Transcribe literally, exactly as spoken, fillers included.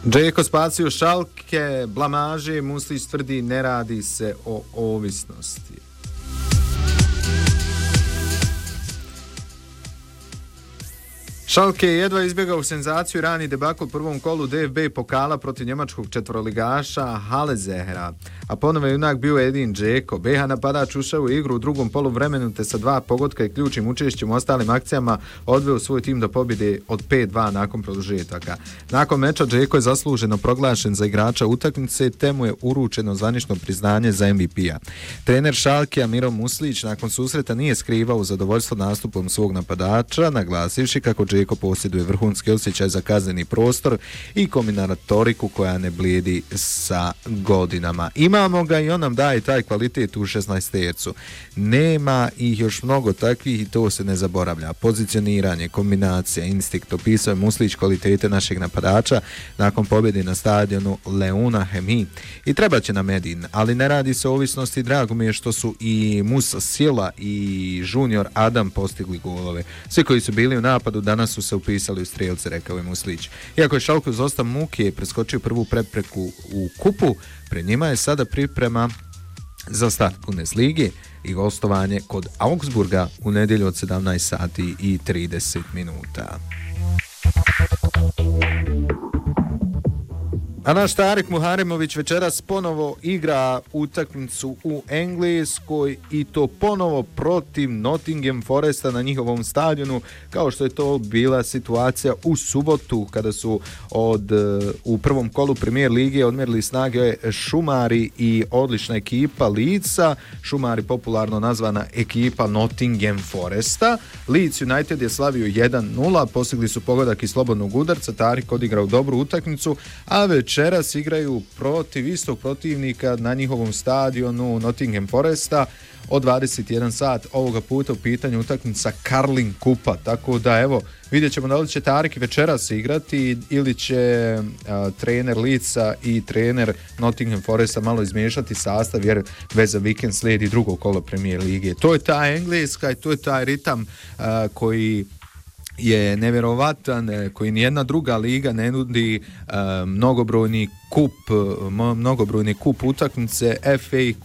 Džeko spasio Schalke, blamaže, Muslić tvrdi ne radi se o ovisnosti. Schalke je jedva izbjegao senzaciju rani debakl u prvom kolu D F B pokala protiv njemačkog četvoroligaša Halezehra, a ponovo je junak bio Edin Džeko. B H napadač ušao u igru u drugom poluvremenu te sa dva pogotka i ključnim učešćem u ostalim akcijama odveo svoj tim do pobjede od pet dva nakon produžetaka. Nakon meča Džeko je zasluženo proglašen za igrača utakmice te mu je uručeno zvanično priznanje za M V P-a. Trener Schalkea Miro Muslić nakon susreta nije skrivao zadovoljstvo nastupom svog napadača, naglasivši kako Džeko posjeduje vrhunski osjećaj za kazneni prostor i kombinatoriku koja ne blijedi sa godinama. Imamo ga i on nam daje taj kvalitet u šesnaestercu. Nema ih još mnogo takvih i to se ne zaboravlja. Pozicioniranje, kombinacija, instinkt, opisao je Muslić kvalitete našeg napadača nakon pobjede na stadionu Leuna Hemi. I treba će nam Edin, ali ne radi se o ovisnosti. Drago mi je što su i Musa Sila i Junior Adam postigli golove. Svi koji su bili u napadu danas su se upisali u strijelce, rekao je Muslić. Iako je Schalke uz dosta muke preskočio prvu prepreku u kupu, pred njima je sada priprema za start Bundeslige i gostovanje kod Augsburga u nedjelju od sedamnaest sati i trideset minuta. A naš Tarik Muharemović večeras ponovo igra utakmicu u Engleskoj i to ponovo protiv Nottingham Foresta na njihovom stadionu, kao što je to bila situacija u subotu kada su od u prvom kolu Premier lige odmjerili snage Šumari i odlična ekipa Leedsa. Šumari popularno nazvana ekipa Nottingham Foresta. Leeds United je slavio jedan nula, postigli su pogodak iz slobodnog udarca, Tarik odigrao dobru utakmicu, a već večeras igraju protiv istog protivnika na njihovom stadionu Nottingham Foresta od dvadeset jedan sat, ovoga puta u pitanju utakmica Carling Kupa, tako da evo vidjet ćemo da li će Tarik večeras igrati ili će a, trener Leedsa i trener Nottingham Foresta malo izmiješati sastav jer već za vikend slijedi drugo kolo Premier lige. To je ta Engleska i to je taj ritam a, koji je nevjerovatan, koji nijedna druga liga ne nudi, uh, mnogobrojni kup, mnogobrojni kup utakmice, F A